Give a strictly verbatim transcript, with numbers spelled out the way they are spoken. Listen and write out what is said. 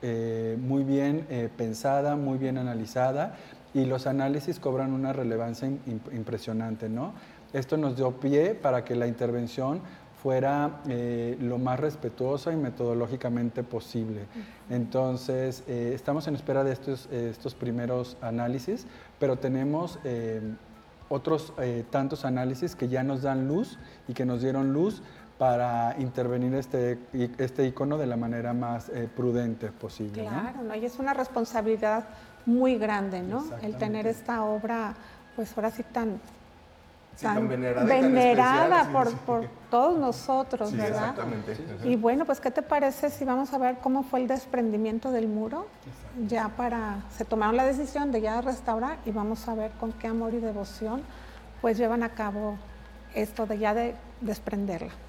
eh, muy bien eh, pensada, muy bien analizada, y los análisis cobran una relevancia imp impresionante, ¿no? Esto nos dio pie para que la intervención fuera eh, lo más respetuosa y metodológicamente posible. Entonces, eh, estamos en espera de estos, eh, estos primeros análisis, pero tenemos eh, otros eh, tantos análisis que ya nos dan luz y que nos dieron luz para intervenir este, este icono de la manera más eh, prudente posible. Claro, ¿no? Y es una responsabilidad muy grande, ¿no? El tener esta obra, pues ahora sí tan, sí, tan, tan venerada, venerada tan por, sí, sí. por todos nosotros, Sí, ¿verdad? exactamente. Y bueno, pues ¿qué te parece si vamos a ver cómo fue el desprendimiento del muro? Exacto. Ya para, se tomaron la decisión de ya restaurar y vamos a ver con qué amor y devoción pues llevan a cabo esto de ya de desprenderla.